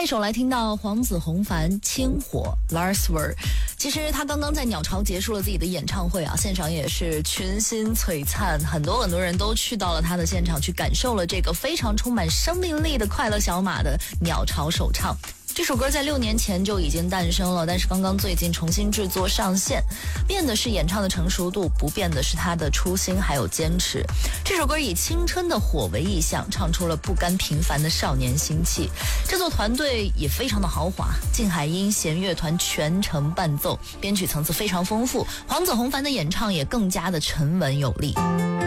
一首来听到黄子弘凡《清火》 Lars Ver。 其实他刚刚在鸟巢结束了自己的演唱会啊，现场也是群星璀璨，很多人都去到了他的现场，去感受了这个非常充满生命力的快乐小马的鸟巢首唱。这首歌在6年前就已经诞生了，但是刚刚最近重新制作上线，变的是演唱的成熟度，不变的是他的初心还有坚持。这首歌以青春的火为意象，唱出了不甘平凡的少年心气。制作团队也非常的豪华，静海音弦乐团全程伴奏，编曲层次非常丰富，黄子弘凡的演唱也更加的沉稳有力。